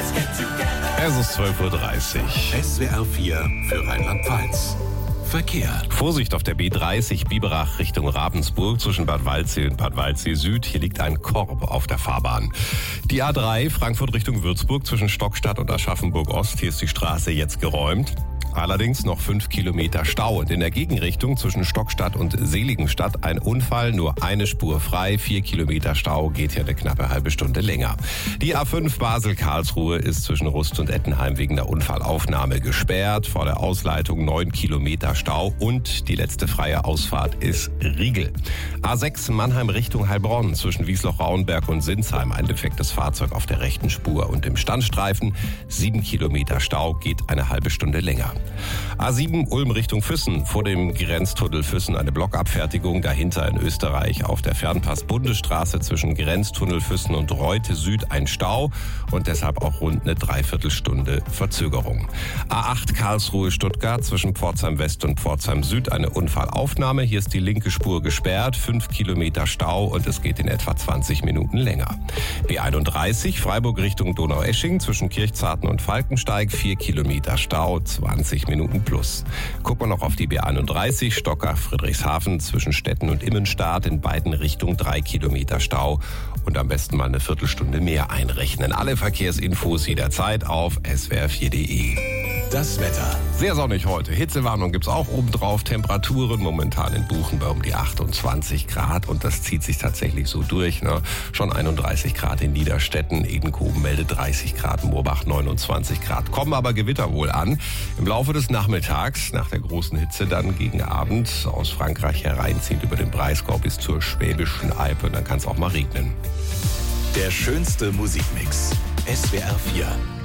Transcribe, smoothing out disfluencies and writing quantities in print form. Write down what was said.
Es ist 12:30 Uhr. SWR 4 für Rheinland-Pfalz. Verkehr. Vorsicht auf der B30 Biberach Richtung Ravensburg zwischen Bad Waldsee und Bad Waldsee Süd. Hier liegt ein Korb auf der Fahrbahn. Die A3 Frankfurt Richtung Würzburg zwischen Stockstadt und Aschaffenburg Ost. Hier ist die Straße jetzt geräumt. Allerdings noch 5 Kilometer Stau und in der Gegenrichtung zwischen Stockstadt und Seligenstadt ein Unfall, nur eine Spur frei, 4 Kilometer Stau, geht hier eine knappe halbe Stunde länger. Die A5 Basel-Karlsruhe ist zwischen Rust und Ettenheim wegen der Unfallaufnahme gesperrt, vor der Ausleitung 9 Kilometer Stau und die letzte freie Ausfahrt ist Riegel. A6 Mannheim Richtung Heilbronn zwischen Wiesloch-Rauenberg und Sinsheim ein defektes Fahrzeug auf der rechten Spur und im Standstreifen 7 Kilometer Stau, geht eine halbe Stunde länger. A7 Ulm Richtung Füssen, vor dem Grenztunnel Füssen eine Blockabfertigung, dahinter in Österreich auf der Fernpass-Bundesstraße zwischen Grenztunnel Füssen und Reute Süd ein Stau und deshalb auch rund eine Dreiviertelstunde Verzögerung. A8 Karlsruhe Stuttgart zwischen Pforzheim West und Pforzheim Süd eine Unfallaufnahme, hier ist die linke Spur gesperrt, 5 Kilometer Stau und es geht in etwa 20 Minuten länger. B31 Freiburg Richtung Donaueschingen zwischen Kirchzarten und Falkensteig 4 Kilometer Stau, 20 Minuten plus. Gucken wir noch auf die B31 Stockach Friedrichshafen zwischen Stetten und Immenstadt in beiden Richtungen 3 Kilometer Stau und am besten mal eine Viertelstunde mehr einrechnen. Alle Verkehrsinfos jederzeit auf swr4.de. Das Wetter. Sehr sonnig heute. Hitzewarnung gibt's auch obendrauf. Temperaturen momentan in Buchen bei um die 28 Grad und das zieht sich tatsächlich so durch. Ne? Schon 31 Grad in Niederstetten, Edenkoben meldet 30 Grad, Moorbach 29 Grad. Kommen aber Gewitter wohl an. Im Laufe des Nachmittags, nach der großen Hitze, dann gegen Abend aus Frankreich hereinziehend über den Breisgau bis zur Schwäbischen Alb und dann kann es auch mal regnen. Der schönste Musikmix. SWR 4.